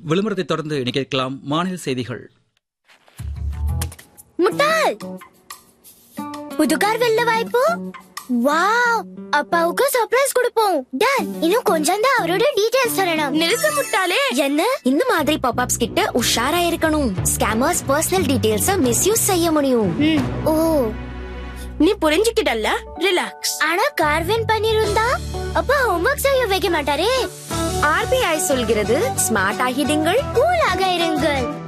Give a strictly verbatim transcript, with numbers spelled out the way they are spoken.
விளம்பரத்தை தொடர்ந்து இனி கேட்கலாம் மாநில செய்திகள். முட்டாள், புது கார் வெல்ல வாய்ப்பு. வாவ், அப்பாவுக்கு சர்ப்ரைஸ் கொடுப்போம். டன். இன்னும் கொஞ்சம் தான் அவரோட டீடைல்ஸ் தரணும். நிறுத்து முட்டாளே. என்ன? இந்த மாதிரி பாப்அப்ஸ் கிட்ட உஷாரா இருக்கணும். ஸ்கேமர்ஸ் பர்சனல் டீடைல்ஸ் மிஸ்யூஸ் செய்ய முடியும். ஓ, நீ புரிஞ்சுக்கிட்டல்ல? ரிலாக்ஸ். ஆனா கார் வின் பண்ணிருந்தா அப்பா ஹோம்வொர்க் செய்ய வைக்க மாட்டாரே. ஆர்பிஐ சொல்கிறது ஸ்மார்ட் ஆகிடுங்கள், கூலாக இருங்கள்.